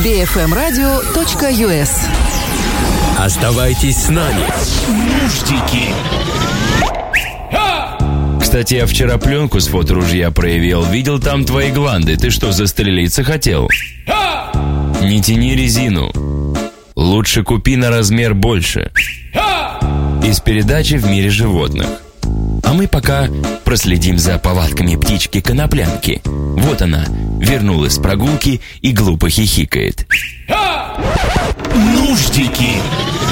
bfmradio.us. Оставайтесь с нами. Нуждики. Кстати, я вчера пленку с фоторужья проявил. Видел там твои гланды. Ты что, застрелиться хотел? Не тяни резину. Лучше купи на размер больше. Из передачи «В мире животных». А мы пока проследим за повадками птички-коноплянки. Вот она, вернулась с прогулки и глупо хихикает. Нуждики.